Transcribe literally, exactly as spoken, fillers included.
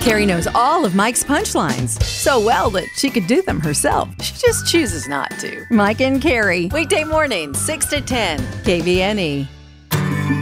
Carrie knows all of Mike's punchlines so well that she could do them herself. She just chooses not to. Mike and Carrie, weekday mornings, six to ten, K V N E.